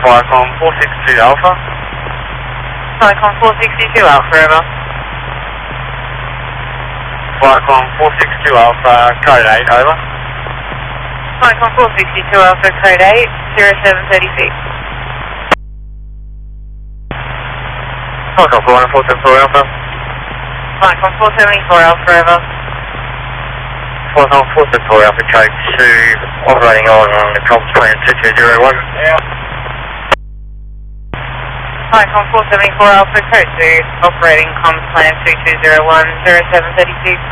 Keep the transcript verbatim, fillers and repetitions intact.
Viacom four six two Alpha. Viacom four six two Alpha, over. Viacom four six two Alpha, code eight, over. Viacom four six two Alpha, code eight, zero seven three six. Viacom four seven four Alpha. Viacom four seven four Alpha, over. Viacom four seven four Alpha, code two, operating on the comms plan two two zero one. Yeah. Viacom four seven four Alpha, code two, operating comms plan two two zero one, zero seven three six.